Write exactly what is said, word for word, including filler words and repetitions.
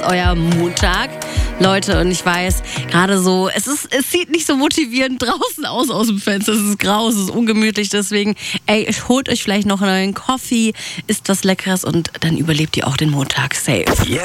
Euer Montag. Leute, und ich weiß, gerade so, es ist, es sieht nicht so motivierend draußen aus aus dem Fenster. Es ist grau, es ist ungemütlich, deswegen, ey, holt euch vielleicht noch einen neuen Coffee, isst was Leckeres und dann überlebt ihr auch den Montag safe.